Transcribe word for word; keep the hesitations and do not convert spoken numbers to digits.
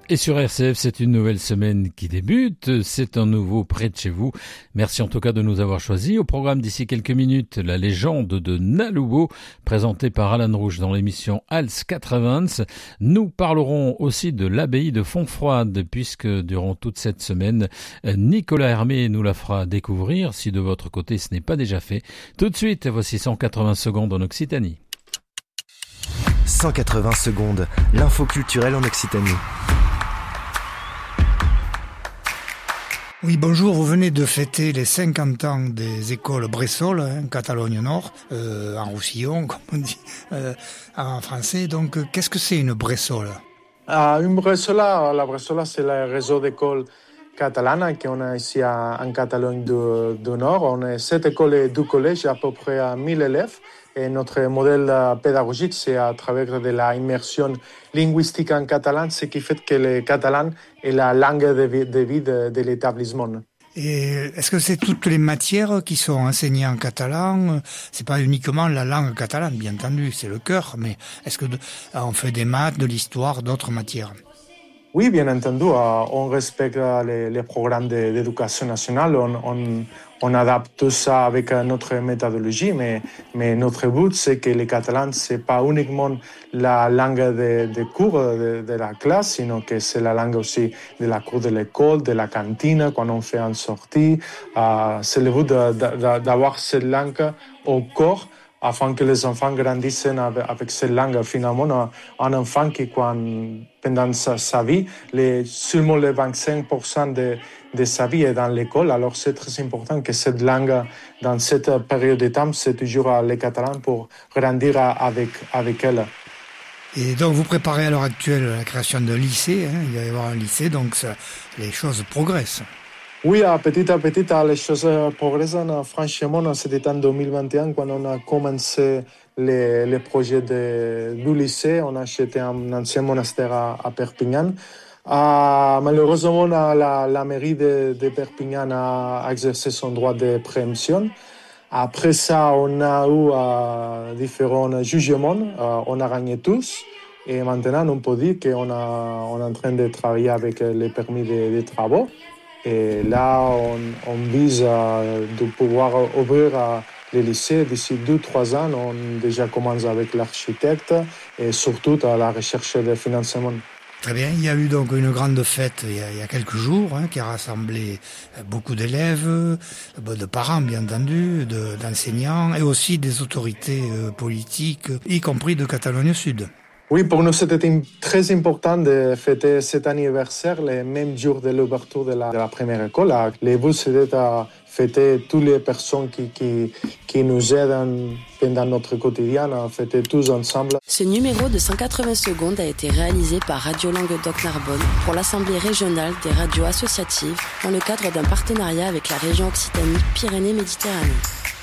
Et sur R C F, c'est une nouvelle semaine qui débute, c'est un nouveau près de chez vous. Merci en tout cas de nous avoir choisis. Au programme d'ici quelques minutes, la légende de Nalubo, présentée par Alan Rouge dans l'émission Hals quatre-vingts. Nous parlerons aussi de l'abbaye de Fontfroide, puisque durant toute cette semaine, Nicolas Hermé nous la fera découvrir, si de votre côté ce n'est pas déjà fait. Tout de suite, voici cent quatre-vingts secondes en Occitanie. cent quatre-vingts secondes, l'info culturelle en Occitanie. Oui, bonjour, vous venez de fêter les cinquante ans des écoles Bressol, hein, Catalogne Nord, euh, en Roussillon, comme on dit euh, en français. Donc, qu'est-ce que c'est une Bressol ? uh, Une Bressola, la Bressola, c'est le réseau d'écoles catalanes qu'on a ici à, en Catalogne du, du Nord. On a sept écoles et deux collèges, à peu près à mille élèves. Et notre modèle pédagogique, c'est à travers de la immersion linguistique en catalan, ce qui fait que le catalan est la langue de vie de, vie de, de l'établissement. Et est-ce que c'est toutes les matières qui sont enseignées en catalan ? C'est pas uniquement la langue catalane, bien entendu, c'est le cœur, mais est-ce que on fait des maths, de l'histoire, d'autres matières ? Oui, bien entendu, on respecte les, les programmes de, d'éducation nationale, on, on, on adapte tout ça avec notre méthodologie, mais, mais notre but, c'est que le catalan, ce n'est pas uniquement la langue de, de cours de, de la classe, sinon que c'est la langue aussi de la cour de l'école, de la cantine, quand on fait une sortie. Uh, c'est le but de, de, d'avoir cette langue au corps, afin que les enfants grandissent avec, avec cette langue. Finalement, un enfant qui, quand, pendant sa, sa vie, les, seulement le vingt-cinq pour cent de, de sa vie est dans l'école. Alors, c'est très important que cette langue, dans cette période de temps, c'est toujours le catalan pour grandir avec, avec elle. Et donc, vous préparez à l'heure actuelle la création d'un lycée. Hein, il va y avoir un lycée, donc ça, les choses progressent. Oui, petit à petit, les choses progressent. Franchement, c'était en deux mille vingt et un quand on a commencé les, les projets de, du lycée. On a acheté un ancien monastère à, à Perpignan. Euh, malheureusement, la, la mairie de, de Perpignan a exercé son droit de préemption. Après ça, on a eu euh, différents jugements. Euh, on a gagné tous. Et maintenant, on peut dire qu'on a, on est en train de travailler avec les permis de, de travaux. Et là, on, on vise à, de pouvoir ouvrir à, les lycées d'ici deux trois ans. On déjà commence avec l'architecte et surtout à la recherche de financement. Très bien. Il y a eu donc une grande fête il y a, il y a quelques jours hein, qui a rassemblé beaucoup d'élèves, de parents bien entendu, de, d'enseignants et aussi des autorités politiques, y compris de Catalogne Sud. Oui, pour nous, c'était très important de fêter cet anniversaire le même jour de l'ouverture de la, de la première école. Le but, c'était de fêter toutes les personnes qui, qui, qui nous aident dans notre quotidien, à fêter tous ensemble. Ce numéro de cent quatre-vingts secondes a été réalisé par Radio Languedoc-Narbonne pour l'Assemblée régionale des radios associatives dans le cadre d'un partenariat avec la région Occitanie Pyrénées-Méditerranée.